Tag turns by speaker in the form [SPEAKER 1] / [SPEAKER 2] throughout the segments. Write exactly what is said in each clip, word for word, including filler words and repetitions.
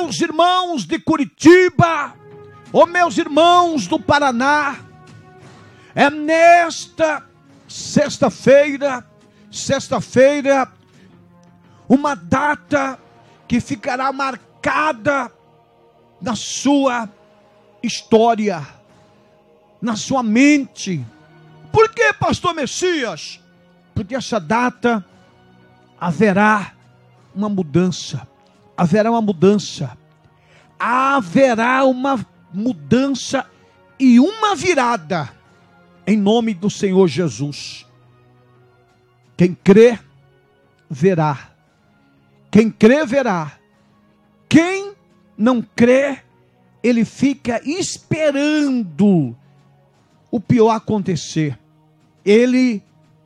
[SPEAKER 1] meus irmãos de Curitiba, ô meus irmãos do Paraná, é nesta sexta-feira, sexta-feira, uma data que ficará marcada na sua história, na sua mente. Por que, pastor Messias? Porque essa data haverá uma mudança, haverá uma mudança, haverá uma mudança e uma virada, em nome do Senhor Jesus. Quem crê, verá. Quem crê, verá. Quem não crê, ele fica esperando o pior acontecer. Ele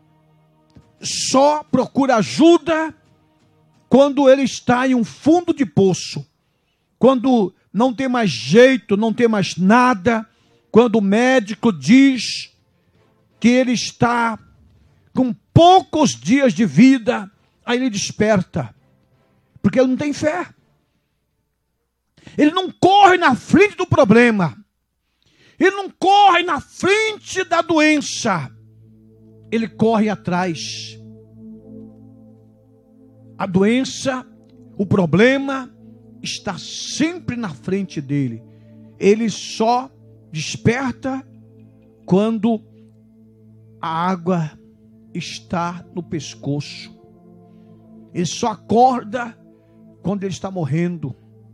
[SPEAKER 1] só procura ajuda quando ele está em um fundo de poço, quando não tem mais jeito, não tem mais nada, quando o médico diz que ele está com poucos dias de vida, aí ele desperta, porque ele não tem fé. Ele não corre na frente do problema, ele não corre na frente da doença, ele corre atrás. A doença, o problema está sempre na frente dele. Ele só desperta quando a água está no pescoço. Ele só acorda quando ele está morrendo,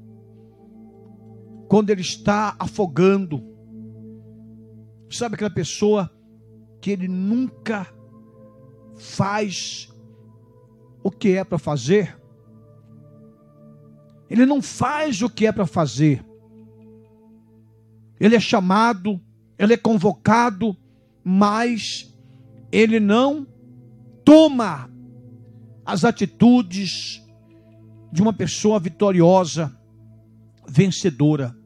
[SPEAKER 1] quando ele está afogando. Sabe aquela pessoa que ele nunca faz o que é para fazer? Ele não faz o que é para fazer. Ele é chamado, ele é convocado, mas ele não toma as atitudes de uma pessoa vitoriosa, vencedora.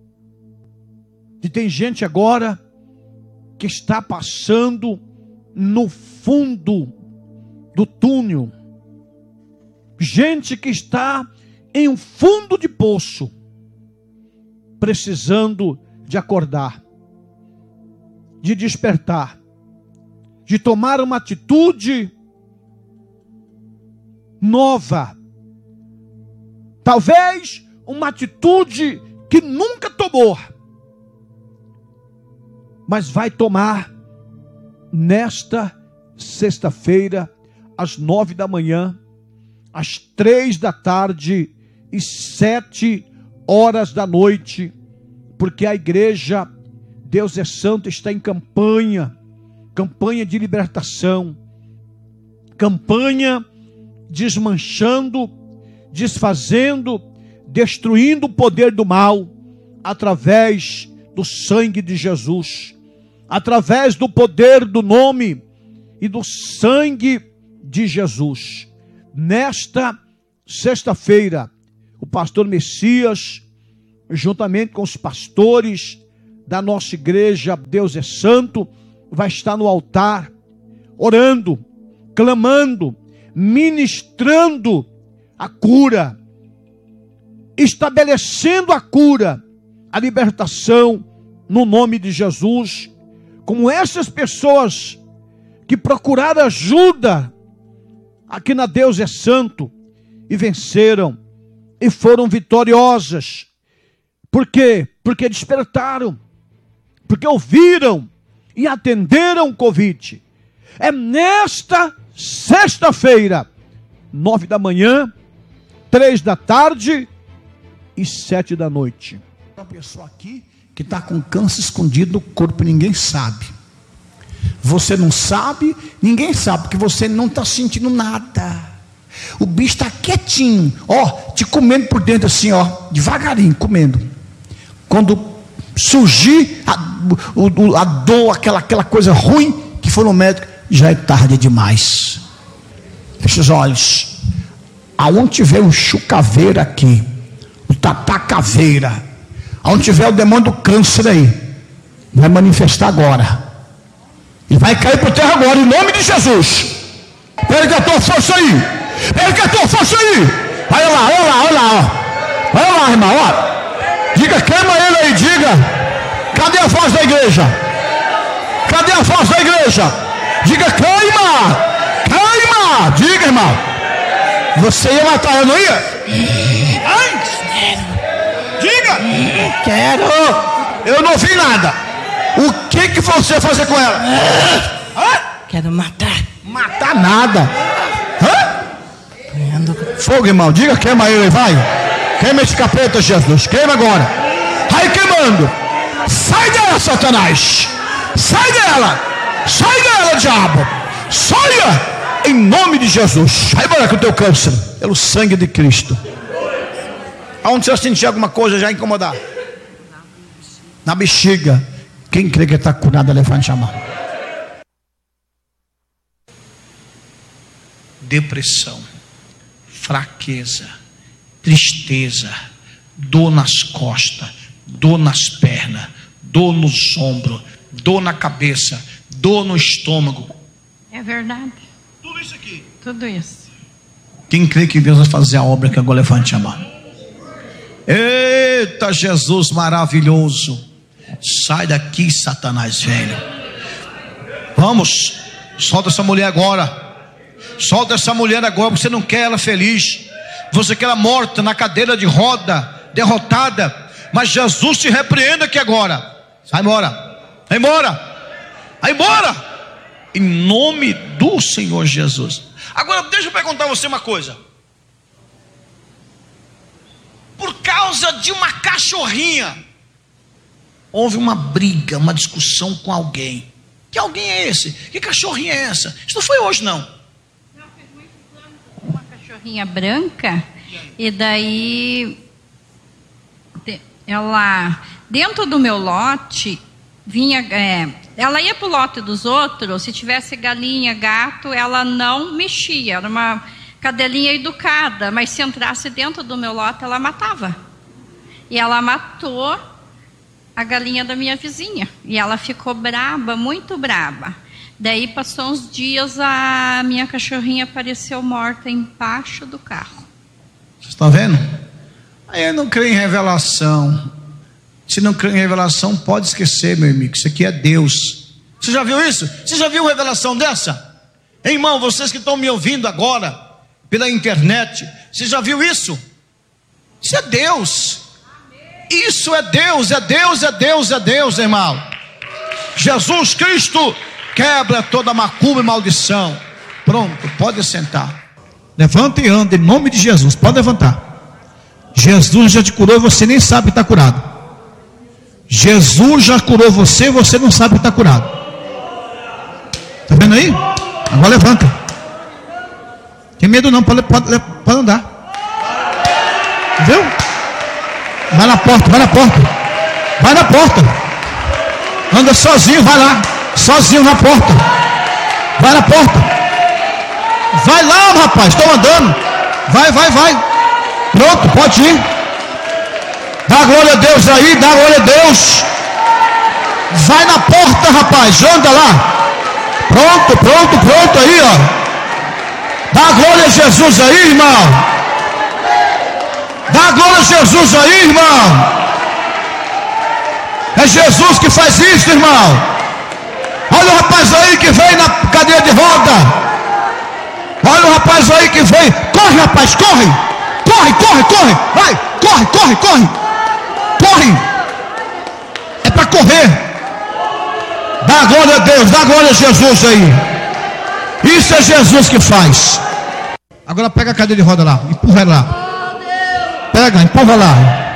[SPEAKER 1] E tem gente agora que está passando no fundo do túnel. Gente que está em um fundo de poço, precisando de acordar, de despertar, de tomar uma atitude nova. Talvez uma atitude que nunca tomou, mas vai tomar nesta sexta-feira, às nove da manhã, às três da tarde e sete horas da noite, porque a igreja Deus é Santo está em campanha, campanha de libertação, campanha desmanchando, desfazendo, destruindo o poder do mal, através do sangue de Jesus, através do poder do nome e do sangue de Jesus. Nesta sexta-feira, o pastor Messias, juntamente com os pastores da nossa igreja Deus é Santo, vai estar no altar, orando, clamando, ministrando a cura, estabelecendo a cura, a libertação no nome de Jesus. Como essas pessoas que procuraram ajuda aqui na Deus é Santo e venceram e foram vitoriosas. Por quê? Porque despertaram, porque ouviram e atenderam o convite. É nesta sexta-feira, nove da manhã, três da tarde e sete da noite.
[SPEAKER 2] Uma pessoa aqui que está com câncer escondido no corpo, ninguém sabe. Você não sabe, ninguém sabe, porque você não está sentindo nada. O bicho está quietinho, ó, te comendo por dentro assim, ó, devagarinho, comendo. Quando surgir a, o, a dor, aquela, aquela coisa ruim que foi no médico, já é tarde demais. Feche os olhos. Aonde tiver um chucaveira aqui, o tapacaveira, aonde tiver o demônio do câncer aí, vai manifestar agora. Ele vai cair por terra agora, em nome de Jesus. Pega a tua força aí. Pega a tua força aí. Olha lá, olha lá, olha lá. Olha lá, irmão, olha igreja? Cadê a voz da igreja? Diga: queima, queima. Diga, irmão. Você ia matar, eu não ia? Ai, diga. Quero. Eu não ouvi nada. O que que você ia fazer com ela? Hã?
[SPEAKER 3] Quero matar.
[SPEAKER 2] Matar nada. Hã? Fogo, irmão. Diga: queima ele, vai. Queima esse capeta, Jesus. Queima agora. Vai queimando. Sai dela, Satanás. Sai dela. Sai dela, diabo. Saia. Em nome de Jesus. Vai embora com o teu câncer. Pelo sangue de Cristo. Aonde você sentir alguma coisa já incomodar? Na bexiga. Quem crê que está curado, levante a mão. Depressão, fraqueza, tristeza, dor nas costas, dor nas pernas, dor nos ombros, dor na cabeça, dor no estômago.
[SPEAKER 3] É verdade.
[SPEAKER 2] Tudo isso aqui.
[SPEAKER 3] Tudo isso.
[SPEAKER 2] Quem crê que Deus vai fazer a obra, que agora levante a mão. Eita, Jesus maravilhoso. Sai daqui, Satanás velho. Vamos, solta essa mulher agora. Solta essa mulher agora. Você não quer ela feliz, você quer ela morta na cadeira de roda, derrotada. Mas Jesus te repreenda aqui agora. Sai embora, vai embora, vai embora, em nome do Senhor Jesus. Agora deixa eu perguntar a você uma coisa. Por causa de uma cachorrinha, houve uma briga, uma discussão com alguém. Que alguém é esse? Que cachorrinha é essa? Isso não foi hoje, não. Não, fez muitos anos.
[SPEAKER 3] Uma cachorrinha branca. E daí ela, dentro do meu lote, vinha, é, ela ia para o lote dos outros. Se tivesse galinha, gato, ela não mexia. Era uma cadelinha educada, mas se entrasse dentro do meu lote, ela matava. E ela matou a galinha da minha vizinha. E ela ficou braba, muito braba. Daí passou uns dias, a minha cachorrinha apareceu morta embaixo do carro.
[SPEAKER 2] Vocês estão vendo? Aí eu não creio em revelação. Se não crê em revelação, pode esquecer, meu amigo. Isso aqui é Deus. Você já viu isso? Você já viu revelação dessa? Irmão, vocês que estão me ouvindo agora pela internet, você já viu isso? Isso é Deus. Isso é Deus, é Deus, é Deus, é Deus, irmão. Jesus Cristo quebra toda macumba e maldição. Pronto, pode sentar. Levanta e anda em nome de Jesus. Pode levantar. Jesus já te curou e você nem sabe que está curado. Jesus já curou você e você não sabe que está curado. Está vendo aí? Agora levanta. Tem medo não, pode, pode, pode andar. Viu? Vai na porta, vai na porta. Vai na porta. Anda sozinho, vai lá. Sozinho na porta. Vai na porta. Vai lá, rapaz, estou andando. Vai, vai, vai. Pronto, pode ir. Dá glória a Deus aí, dá glória a Deus. Vai na porta, rapaz, anda lá. Pronto, pronto, pronto aí, ó. Dá glória a Jesus aí, irmão. Dá glória a Jesus aí, irmão. É Jesus que faz isso, irmão. Olha o rapaz aí que vem na cadeira de roda. Olha o rapaz aí que vem. Corre, rapaz, corre. Corre, corre, corre. Vai, corre, corre, corre. Corre. É para correr. Dá glória a Deus, dá glória a Jesus aí. Isso é Jesus que faz. Agora pega a cadeira de roda lá, empurra ela lá. Pega, empurra lá.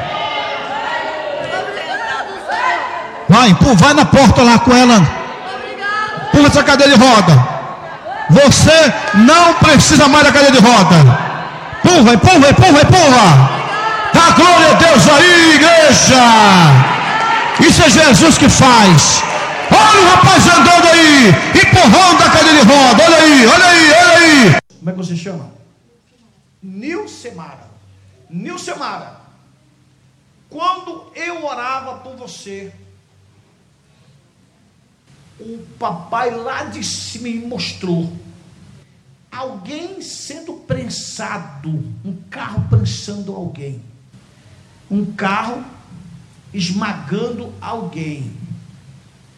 [SPEAKER 2] Vai, empurra, vai na porta lá com ela. Empurra essa cadeira de roda. Você não precisa mais da cadeira de roda. Empurra, empurra, empurra, empurra. Dá glória a Deus aí, igreja. Isso é Jesus que faz. Olha o rapaz andando aí, empurrando a cadeira de roda. Olha aí, olha aí, olha aí. Como é que você chama? Nilcemara. Nilcemara, quando eu orava por você, o papai lá de cima me mostrou alguém sendo prensado, um carro prensando alguém, um carro esmagando alguém.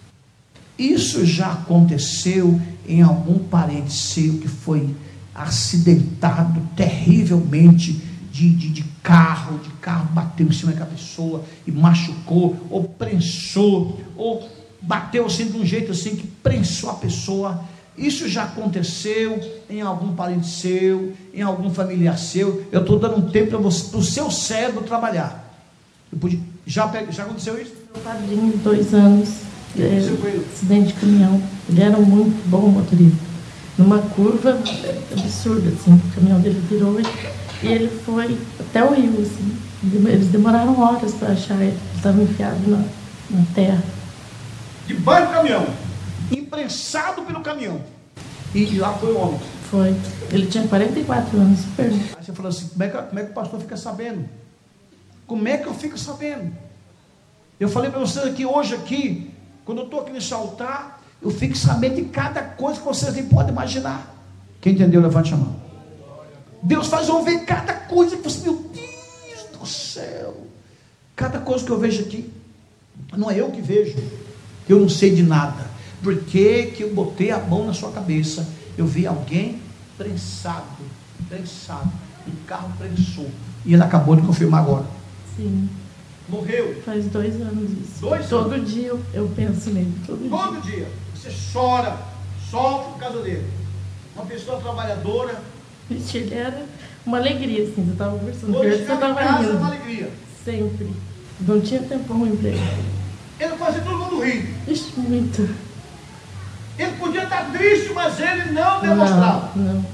[SPEAKER 2] Isso já aconteceu em algum parente seu que foi acidentado terrivelmente de, de, de carro, de carro bateu em cima daquela pessoa e machucou, ou prensou, ou bateu assim de um jeito assim que prensou a pessoa. Isso já aconteceu em algum parente seu, em algum familiar seu. Eu estou dando um tempo para o seu cérebro trabalhar. Eu pude, já, já aconteceu isso?
[SPEAKER 4] Meu padrinho de dois anos, é, acidente de caminhão. Ele era muito bom motorista. Numa curva absurda, assim, o caminhão dele virou e ele foi até o rio, assim. Eles demoraram horas para achar ele. Ele estava enfiado na, na terra.
[SPEAKER 2] Debaixo do caminhão, imprensado pelo caminhão. E lá foi o homem.
[SPEAKER 4] Foi. Ele tinha quarenta e quatro anos.
[SPEAKER 2] Aí você falou assim, como é, que, como é que o pastor fica sabendo? Como é que eu fico sabendo? Eu falei para vocês aqui hoje, aqui, quando eu estou aqui nesse altar, eu fico sabendo de cada coisa que vocês nem podem imaginar. Quem entendeu, levante a mão. Deus faz eu ver cada coisa que você, meu Deus do céu. Cada coisa que eu vejo aqui, não é eu que vejo, eu não sei de nada. Por que que eu botei a mão na sua cabeça? Eu vi alguém prensado, prensado, um carro prensou. E ele acabou de confirmar agora.
[SPEAKER 4] Sim.
[SPEAKER 2] Morreu.
[SPEAKER 4] Faz dois anos isso.
[SPEAKER 2] Dois
[SPEAKER 4] todo
[SPEAKER 2] anos?
[SPEAKER 4] dia eu, eu penso nele. Todo,
[SPEAKER 2] Todo
[SPEAKER 4] dia.
[SPEAKER 2] dia. Você chora, sofre por causa dele. Uma pessoa trabalhadora.
[SPEAKER 4] Vixe, ele era uma alegria, assim. Você estava conversando com
[SPEAKER 2] Quando
[SPEAKER 4] ele, você
[SPEAKER 2] chegava em
[SPEAKER 4] estava
[SPEAKER 2] casa,
[SPEAKER 4] rindo.
[SPEAKER 2] uma alegria.
[SPEAKER 4] Sempre. Não tinha tempo ruim para ele.
[SPEAKER 2] Ele fazia todo mundo rir.
[SPEAKER 4] Ixi, muito.
[SPEAKER 2] Ele podia estar triste, mas ele não demonstrava.
[SPEAKER 4] Não, não.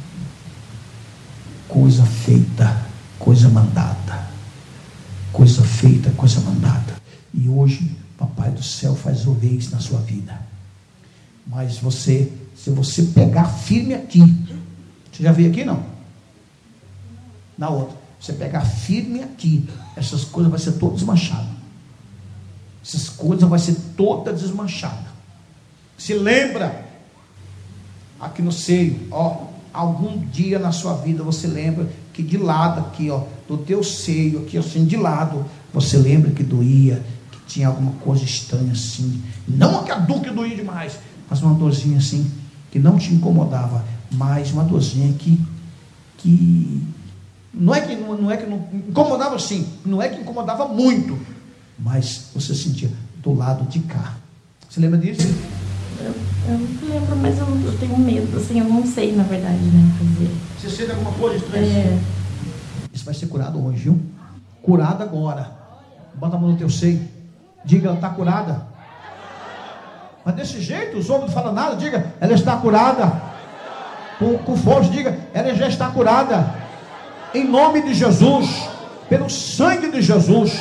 [SPEAKER 2] Coisa feita, coisa mandada. Coisa feita, coisa mandada. E hoje, Papai do Céu faz ouvir isso na sua vida. Mas você, se você pegar firme aqui, você já veio aqui não? Na outra, você pegar firme aqui, essas coisas vai ser todas desmanchadas. Essas coisas vai ser toda desmanchada. Se lembra, aqui no seio, ó, algum dia na sua vida você lembra que de lado aqui, ó, do teu seio, aqui assim, de lado, você lembra que doía, que tinha alguma coisa estranha assim, não aquela dor que doía demais, mas uma dorzinha assim, que não te incomodava, mas uma dorzinha que, que não é que não, não é que não incomodava assim, não é que incomodava muito, mas você sentia do lado de cá. Você lembra disso?
[SPEAKER 4] Eu, eu não lembro, mas eu, eu tenho medo, assim, eu não sei, na verdade, né, fazer.
[SPEAKER 2] Você sente alguma coisa estranha?
[SPEAKER 4] É.
[SPEAKER 2] Isso vai ser curado hoje, viu? Curado agora. Bota a mão no teu seio. Diga, ela está curada. Mas desse jeito, os homens não falam nada. Diga, ela está curada. Com, com força, diga, ela já está curada. Em nome de Jesus, pelo sangue de Jesus,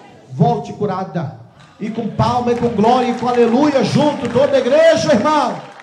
[SPEAKER 2] volte curada. E com palma, e com glória, e com aleluia, junto, toda a igreja, irmão.